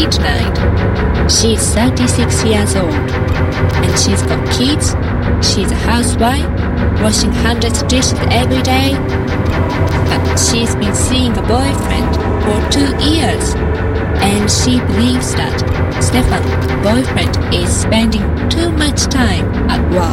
each night. She's 36 years old, and she's got kids. She's a housewife, washing hundreds of dishes every day. But she's been seeing a boyfriend for 2 years, and she believes that Stefan's boyfriend is spending too much time at work.